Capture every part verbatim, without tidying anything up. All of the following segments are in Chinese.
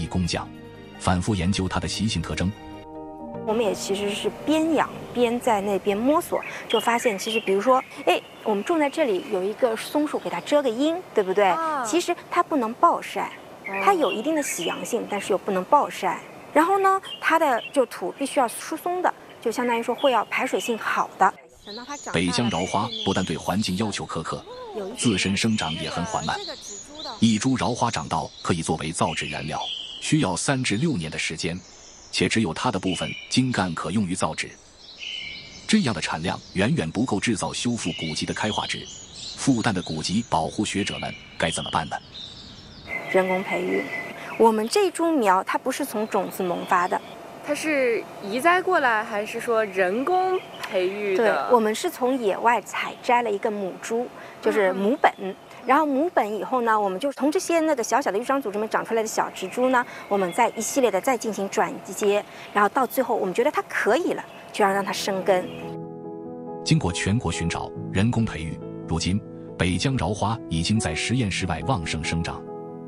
艺工匠，反复研究它的习性特征。 我们也其实是边养边在那边摸索，就发现其实比如说，哎，我们种在这里有一个松树，给它遮个阴，对不对？啊、其实它不能暴晒，它有一定的喜阳性，但是又不能暴晒。然后呢，它的就土必须要疏松的，就相当于说会要排水性好的。 北疆苕花不但对环境要求苛刻，自身生长也很缓慢。一株苕花长到可以作为造纸原料，需要三至六年的时间。且只有它的部分茎干可用于造纸，这样的产量远远不够制造修复古籍的开化纸。复旦的古籍保护学者们该怎么办呢？ 人工培育，我们这株苗它不是从种子萌发的， 它是移栽过来还是说人工培育的？ 对，我们是从野外采摘了一个母株，就是母本。嗯然后母本以后呢，我们就从这些那个小小的育章组织里面长出来的小植株呢，我们再一系列的再进行转接，然后到最后我们觉得它可以了，就要让它生根。 经过全国寻找、人工培育，如今北疆苕花已经在实验室外旺盛生长。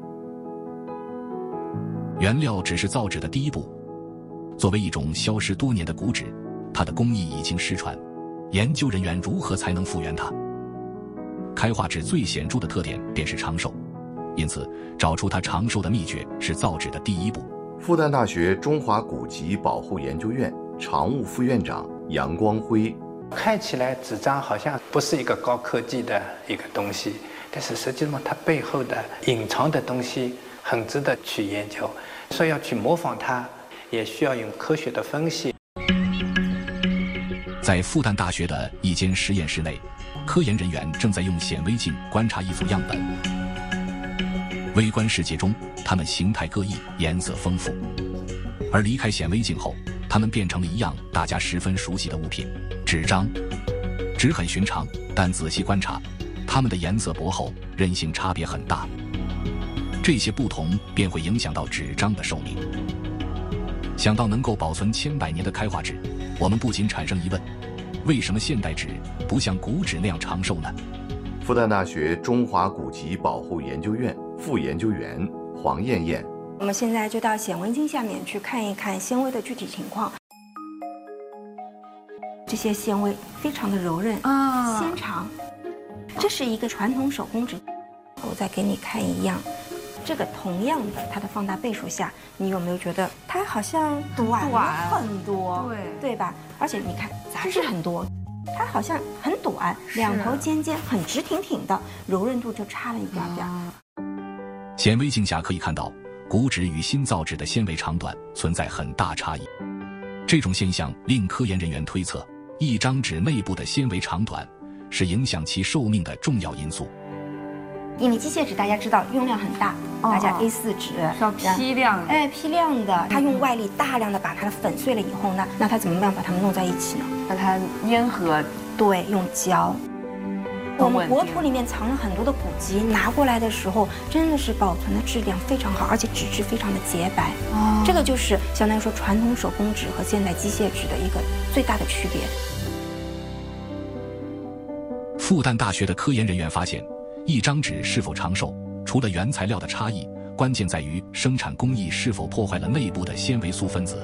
原料只是造纸的第一步，作为一种消失多年的古纸，它的工艺已经失传，研究人员如何才能复原它？开化纸最显著的特点便是长寿，因此找出它长寿的秘诀是造纸的第一步。 复旦大学中华古籍保护研究院常务副院长杨光辉， 看起来纸张好像不是一个高科技的一个东西，但是实际上它背后的隐藏的东西很值得去研究。说要去模仿它，也需要用科学的分析。 在复旦大学的一间实验室内，科研人员正在用显微镜观察一组样本。微观世界中，它们形态各异，颜色丰富；而离开显微镜后，它们变成了一样大家十分熟悉的物品——纸张。纸很寻常，但仔细观察，它们的颜色薄厚，韧性差别很大。这些不同便会影响到纸张的寿命。想到能够保存千百年的开化纸，我们不禁产生疑问：为什么现代纸不像古纸那样长寿呢？ 复旦大学中华古籍保护研究院副研究员黄艳艳， 我们现在就到显微镜下面去看一看纤维的具体情况。这些纤维非常的柔韧啊，纤长。这是一个传统手工纸，我再给你看一样。这个同样的，它的放大倍数下，你有没有觉得它好像短了很多？对，对吧？而且你看杂质很多，它好像很短，两头尖尖，很直挺挺的，柔韧度就差了一点点。 显微镜下可以看到，古纸与新造纸的纤维长短存在很大差异。这种现象令科研人员推测，一张纸内部的纤维长短是影响其寿命的重要因素。 因为机械纸大家知道用量很大，哦、大家 A 四 纸要批量， 哎，批量的，它用外力大量的把它粉碎了以后呢，那它怎么样把它们弄在一起呢？ 把它粘合， 对，用胶。我们国土里面藏了很多的古籍，拿过来的时候真的是保存的质量非常好，而且纸质非常的洁白。哦，这个就是相当于说传统手工纸和现代机械纸的一个最大的区别。 复旦大学的科研人员发现，一张纸是否长寿，除了原材料的差异，关键在于生产工艺是否破坏了内部的纤维素分子。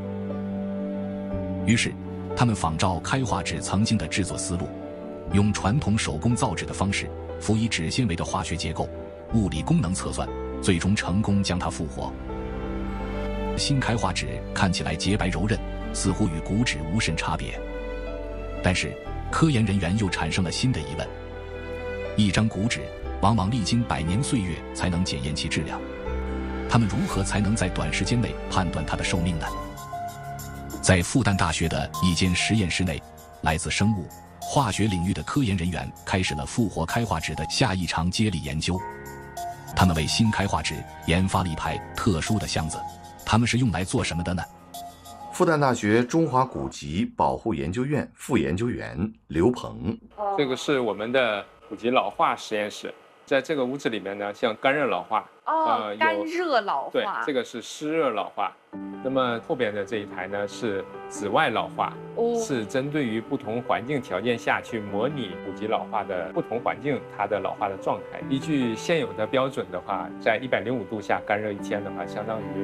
于是，他们仿照开化纸曾经的制作思路，用传统手工造纸的方式，辅以纸纤维的化学结构、物理功能测算，最终成功将它复活。新开化纸看起来洁白柔韧，似乎与古纸无甚差别。但是，科研人员又产生了新的疑问：一张古纸往往历经百年岁月才能检验其质量，他们如何才能在短时间内判断它的寿命呢？在复旦大学的一间实验室内，来自生物、化学领域的科研人员开始了复活开化纸的下一场接力研究。他们为新开化纸研发了一排特殊的箱子，它们是用来做什么的呢？ 复旦大学中华古籍保护研究院副研究员刘鹏， 这个是我们的古籍老化实验室，在这个屋子里面呢，像干热老化， 哦，呃、干热老化， 对，这个是湿热老化。那么后边的这一台呢是紫外老化，哦，是针对于不同环境条件下去模拟古籍老化的不同环境它的老化的状态。依据现有的标准的话，在一百零五度下干热一天的话，相当于